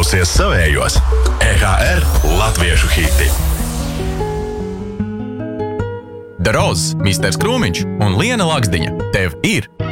Klausies savējos. EHR latviešu hiti. Daroz, Misters Krūmiņš un Liena Laksdiņa. Tev ir